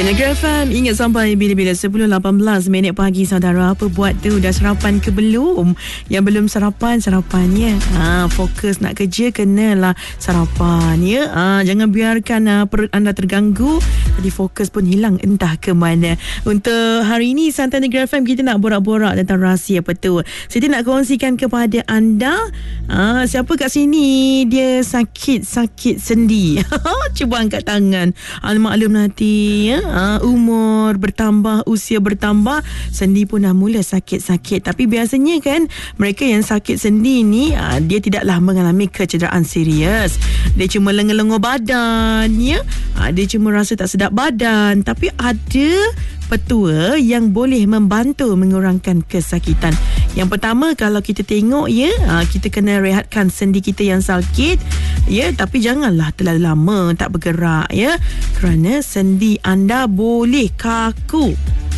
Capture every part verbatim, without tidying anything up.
Negeri F M, ingat sampai bila-bila sepuluh lapan belas minit pagi saudara. Apa buat tu? Dah sarapan ke belum? Yang belum sarapan, sarapannya. Ha, fokus nak kerja, kenalah sarapan ya. Ha, jangan biarkan ha, perut anda terganggu. Jadi fokus pun hilang entah ke mana. Untuk hari ini Santai Negeri F M, kita nak borak-borak tentang rahsia betul. Siti nak kongsikan kepada anda, ha, siapa kat sini dia sakit-sakit sendi. Cuba angkat tangan. Al maklum nanti ya. Ha, umur bertambah, usia bertambah, sendi pun dah mula sakit-sakit. Tapi biasanya kan mereka yang sakit sendi ni ha, dia tidaklah mengalami kecederaan serius. Dia cuma lengar-lengar badan ya. Ha, dia cuma rasa tak sedap badan. Tapi ada petua yang boleh membantu mengurangkan kesakitan. Yang pertama, kalau kita tengok ya, ha, kita kena rehatkan sendi kita yang sakit ya, tapi janganlah terlalu lama tak bergerak ya, kerana sendi anda boleh kaku.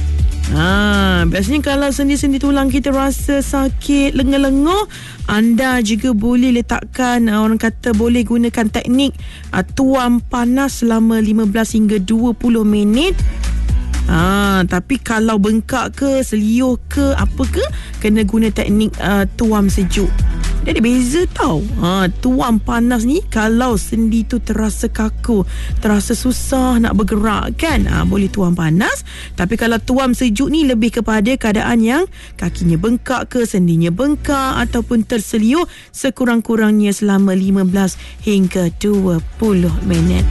Ha, biasanya kalau sendi-sendi tulang kita rasa sakit, lengar-lengar, anda juga boleh letakkan, orang kata boleh gunakan teknik uh, tuam panas selama lima belas hingga dua puluh minit. Ah, tapi kalau bengkak ke, seliuh ke, apa ke, kena guna teknik uh, tuam sejuk. Dia ada beza tau. Ha, tuam panas ni kalau sendi tu terasa kaku, terasa susah nak bergerak kan, ha, boleh tuam panas. Tapi kalau tuam sejuk ni lebih kepada keadaan yang kakinya bengkak ke, sendinya bengkak ataupun terseliuh, sekurang-kurangnya selama lima belas hingga dua puluh minit.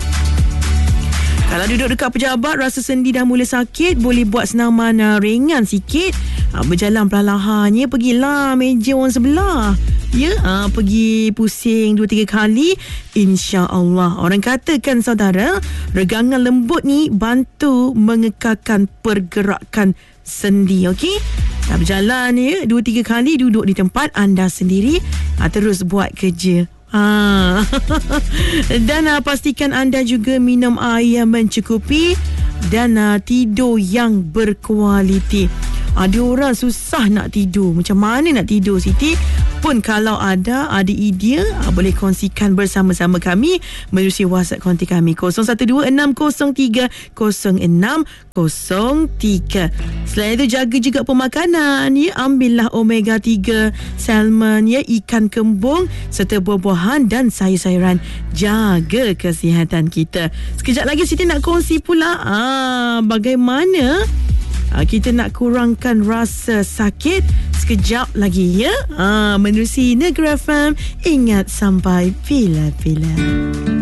Kalau duduk dekat pejabat, rasa sendi dah mula sakit, boleh buat senaman uh, ringan sikit. Uh, berjalan perlahan-lahannya, pergilah meja orang sebelah. Ya, uh, pergi pusing dua tiga kali. InsyaAllah. Orang katakan saudara, regangan lembut ni bantu mengekalkan pergerakan sendi. Okey? Dah berjalan ya, dua tiga kali, duduk di tempat anda sendiri. Uh, terus buat kerja. Ha. Dan uh, pastikan anda juga minum air yang mencukupi dan uh, tidur yang berkualiti. Ada orang susah nak tidur. Macam mana nak tidur, Siti? Pun kalau ada ada idea, uh, boleh kongsikan bersama-sama kami melalui WhatsApp konti kami kosong satu dua enam kosong tiga kosong enam kosong tiga. Selain itu, jaga juga pemakanan ya. Ambillah omega tiga, salmon ya, ikan kembung serta buah-buahan dan sayur-sayuran. Jaga kesihatan kita. Sekejap lagi Siti nak kongsi pula ah, bagaimana ah, kita nak kurangkan rasa sakit. Sekejap lagi ya. Ah, menerusi Negeri F M. Ingat sampai bila-bila.